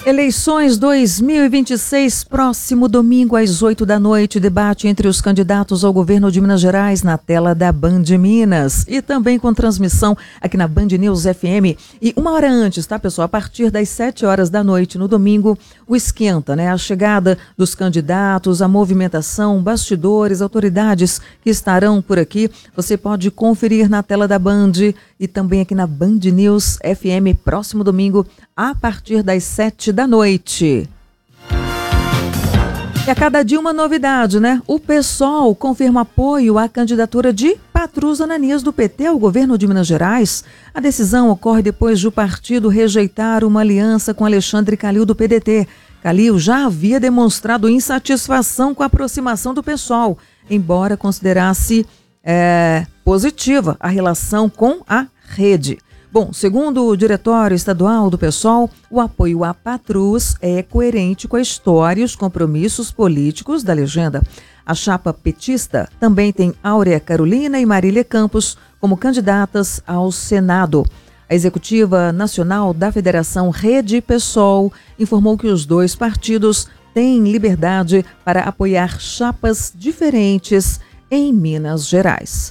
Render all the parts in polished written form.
Eleições 2026, próximo domingo às 8 da noite, debate entre os candidatos ao governo de Minas Gerais na tela da Band Minas e também com transmissão aqui na Band News FM. E uma hora antes, tá, pessoal? A partir das 7 horas da noite no domingo, o esquenta, né? A chegada dos candidatos, a movimentação, bastidores, autoridades que estarão por aqui. Você pode conferir na tela da Band e também aqui na Band News FM, próximo domingo, a partir das 7 da noite. E a cada dia uma novidade, né? O PSOL confirma apoio à candidatura de Patrus Ananias do PT ao governo de Minas Gerais. A decisão ocorre depois de o partido rejeitar uma aliança com Alexandre Calil do PDT. Calil já havia demonstrado insatisfação com a aproximação do PSOL, embora considerasse positiva a relação com a rede. Bom, segundo o diretório estadual do PSOL, o apoio a Patrus é coerente com a história e os compromissos políticos da legenda. A chapa petista também tem Áurea Carolina e Marília Campos como candidatas ao Senado. A executiva nacional da Federação Rede PSOL informou que os dois partidos têm liberdade para apoiar chapas diferentes em Minas Gerais.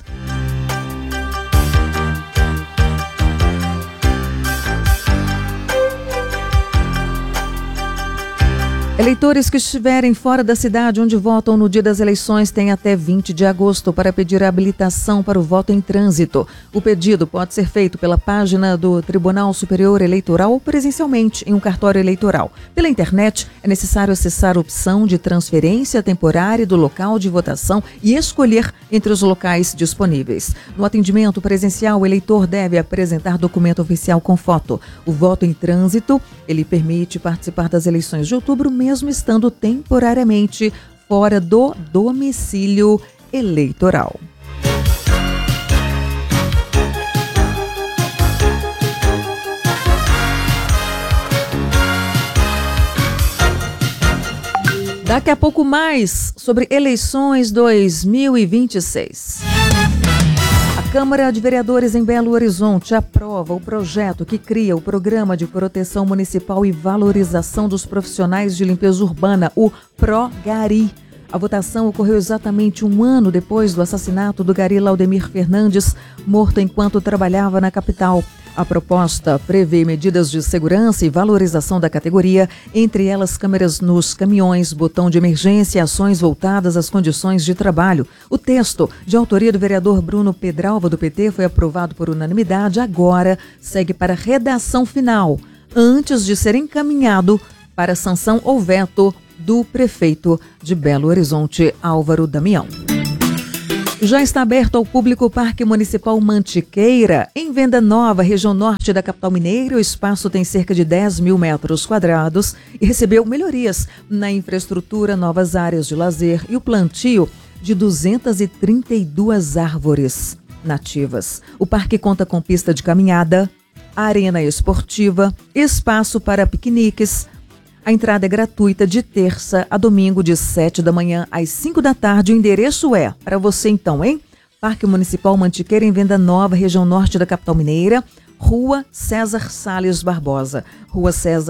Eleitores que estiverem fora da cidade onde votam no dia das eleições têm até 20 de agosto para pedir a habilitação para o voto em trânsito. O pedido pode ser feito pela página do Tribunal Superior Eleitoral ou presencialmente em um cartório eleitoral. Pela internet, é necessário acessar a opção de transferência temporária do local de votação e escolher entre os locais disponíveis. No atendimento presencial, o eleitor deve apresentar documento oficial com foto. O voto em trânsito, ele permite participar das eleições de outubro, mesmo estando temporariamente fora do domicílio eleitoral. Daqui a pouco mais sobre eleições 2026. A Câmara de Vereadores em Belo Horizonte aprova o projeto que cria o Programa de Proteção Municipal e Valorização dos Profissionais de Limpeza Urbana, o PROGARI. A votação ocorreu exatamente um ano depois do assassinato do gari Laudemir Fernandes, morto enquanto trabalhava na capital. A proposta prevê medidas de segurança e valorização da categoria, entre elas câmeras nos caminhões, botão de emergência e ações voltadas às condições de trabalho. O texto, de autoria do vereador Bruno Pedralva, do PT, foi aprovado por unanimidade. Agora segue para a redação final, antes de ser encaminhado para sanção ou veto do prefeito de Belo Horizonte, Álvaro Damião. Já está aberto ao público o Parque Municipal Mantiqueira, em Venda Nova, região norte da capital mineira. O espaço tem cerca de 10 mil metros quadrados e recebeu melhorias na infraestrutura, novas áreas de lazer e o plantio de 232 árvores nativas. O parque conta com pista de caminhada, arena esportiva, espaço para piqueniques. A entrada é gratuita de terça a domingo, de 7 da manhã às 5 da tarde. O endereço é, para você então, hein? Parque Municipal Mantiqueira, em Venda Nova, região norte da capital mineira, Rua César Sales Barbosa. Rua César